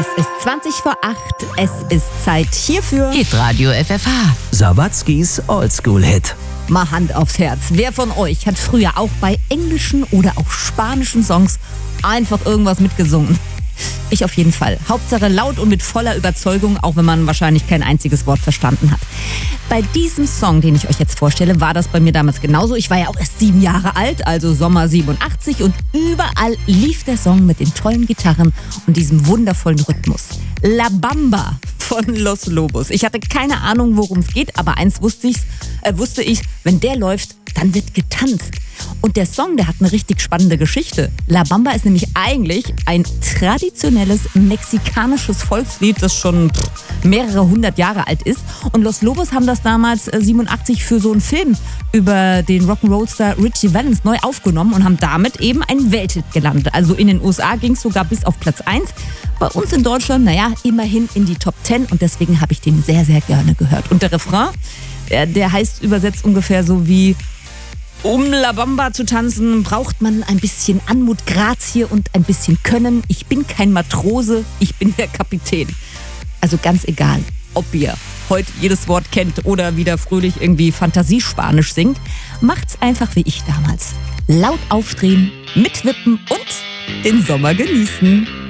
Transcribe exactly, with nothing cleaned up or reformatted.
Es ist zwanzig vor acht, es ist Zeit hierfür. Hitradio F F H. Sawatzkis Oldschool-Hit. Mal Hand aufs Herz. Wer von euch hat früher auch bei englischen oder auch spanischen Songs einfach irgendwas mitgesungen? Ich auf jeden Fall. Hauptsache laut und mit voller Überzeugung, auch wenn man wahrscheinlich kein einziges Wort verstanden hat. Bei diesem Song, den ich euch jetzt vorstelle, war das bei mir damals genauso. Ich war ja auch erst sieben Jahre alt, also Sommer siebenundachtzig, und überall lief der Song mit den tollen Gitarren und diesem wundervollen Rhythmus. La Bamba von Los Lobos. Ich hatte keine Ahnung, worum es geht, aber eins wusste ich, äh, wusste ich, wenn der läuft, dann wird getanzt. Und der Song, der hat eine richtig spannende Geschichte. La Bamba ist nämlich eigentlich ein traditionelles mexikanisches Volkslied, das schon pff, mehrere hundert Jahre alt ist. Und Los Lobos haben das damals äh, siebenundachtzig für so einen Film über den Rock'n'Roll-Star Richie Valens neu aufgenommen und haben damit eben einen Welthit gelandet. Also in den U S A ging es sogar bis auf Platz eins. Bei uns in Deutschland, naja, immerhin in die Top zehn, und deswegen habe ich den sehr, sehr gerne gehört. Und der Refrain, der, der heißt übersetzt ungefähr so wie: Um La Bamba zu tanzen, braucht man ein bisschen Anmut, Grazie und ein bisschen Können. Ich bin kein Matrose, ich bin der Kapitän. Also ganz egal, ob ihr heute jedes Wort kennt oder wieder fröhlich irgendwie Fantasiespanisch singt, macht's einfach wie ich damals. Laut aufdrehen, mitwippen und den Sommer genießen.